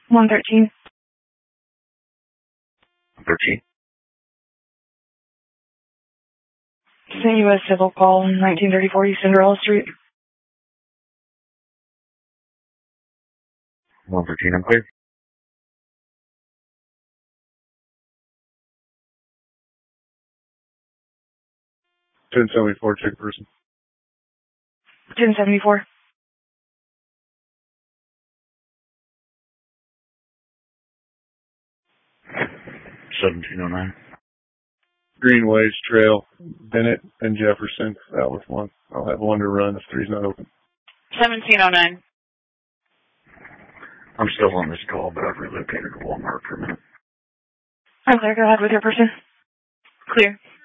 113. 13. St. U.S. Civil Call, 1934 East Cinderella Street. 113, I'm clear. 1074, check person. 1074. 1709. Greenways Trail, Bennett and Jefferson. That was one. I'll have one to run if 3's not open. 1709. I'm still on this call, but I've relocated to Walmart for a minute. I'm clear. Go ahead with your person. Clear.